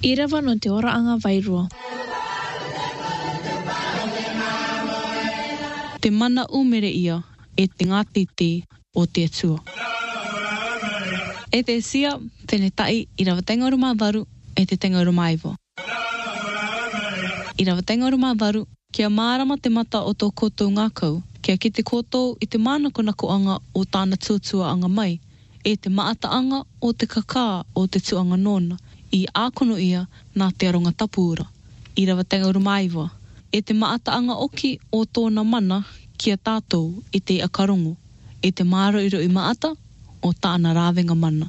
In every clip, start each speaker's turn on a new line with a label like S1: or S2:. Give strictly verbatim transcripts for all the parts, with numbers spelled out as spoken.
S1: Irawa no te oraanga wairua.
S2: Te mana umere ia e te ngatiti o te atua. E te sia, tēne tai i rawa tenga o rama waru e te tenga o rama iwa. I rawa tenga o rama waru, kia mārama te mata o tō koutou ngākau, kia ki te koutou i te mānako nakoanga o tāna tuatua anga mai, e te maataanga o te kakā o te tuanga nona, i ākono ia nā te aronga tapuura. I rawa tenga o rama iwa, e te maataanga oki o tōna mana kia tātou i te akarongo, e te māro iro i maata o tāna rāwenga mana.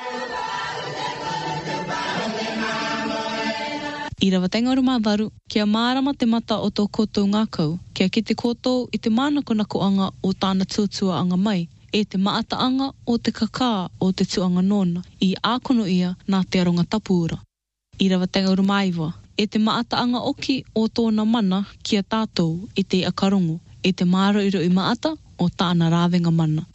S2: I rawa tenga o rama waru, kia mārama te mata o tō koutou ngākau, kia ki te koutou i te mānako nakoanga o tāna tuatua anga mai, e te maataanga o te kakā o te tuanga nona, i ākono ia nā te aronga tapuura. I rawa tenga o rama iwa, e te maataanga oki o tōna mana kia tātou i te akarongo, e te māro iro i maata o tāna rāwenga mana.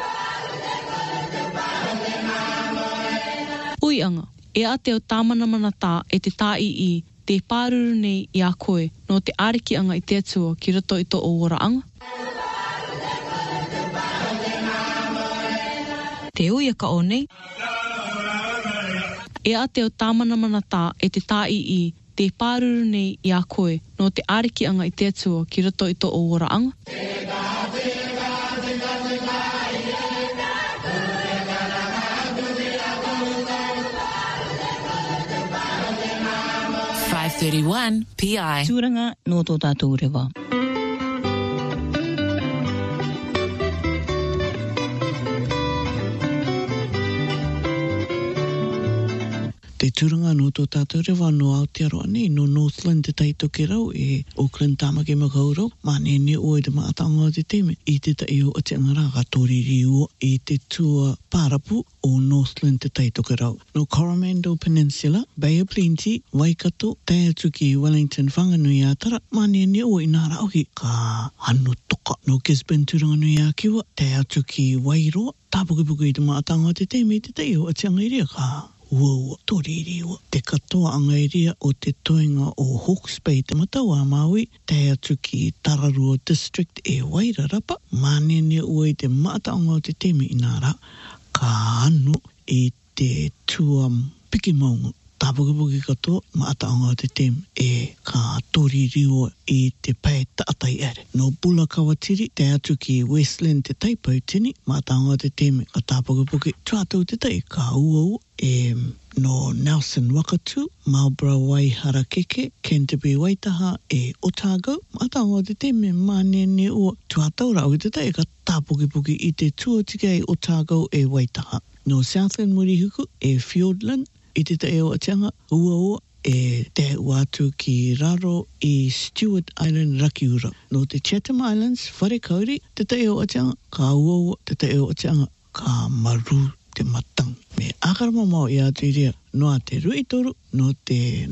S2: Ui anga, e a te o tāmana mana tā e te tā i i, te pāruru nei i a koe, no te ariki anga i te atua ki roto i tō o oraanga. Te ui aka o nei. E a te o tāmana mana tā e te tā i i, te pāruru nei i a koe, no te ariki anga i te atua ki roto i tō o oraanga.
S3: five thirty-one P I.
S4: Tūranga no tō tātou rewa.
S5: Te tūranga no tō tātou rewa no Aotearoa nei, no Northland te taito ke rau e Auckland Tāmaki Makaurau, mane ne o e te maatanga o te teme, i te tai o te angara ka tōriri o i te tua pārapu o Northland te taito ke rau. No Coromandel Peninsula, Bay of Plenty, Waikato, Taiatuki, Wellington, Whanganui Atara, mane ne o i nā rauhi ka hanu toka. No Gisborne tūranga nui a kiwa, Taiatuki, Wairoa, tāpukipuki i te maatanga o te teme, i te tai o te angairia ka ua tōriri ua. Te katoa angairia o te toenga o Hawke's Bay te matau a Maui, Taiatuki Tararua District e Wairarapa, manene ua i te maataonga o te teme i nā rā, ka anu i te tua piki maunga. Tāpukipuki katoa, maataonga o te teme e ka tōriri ua i te pai taatai ere. No Bula Kawatiri, Taiatuki Westland te taipautini, maataonga o te teme ka tāpukipuki tuatau te tai ka ua ua. E no Nelson Wakatu, Marlborough Waiharakeke, Canterbury Waitaha e Otago, maataonga o te teme manene o tuatau rau i te tai ka tāpukipuki i te tuatika e Otago e Waitaha. No Southland Murihuku e Fiordland, i te tai o atianga ua ua e te watu ki raro i Stewart Island Rakiura. No te Chatham Islands, Wharekauri, te tai o atianga ka ua ua, te tai o atianga ka maru te matang. Me akarama mau i atu iria, no a te ruitoru, no te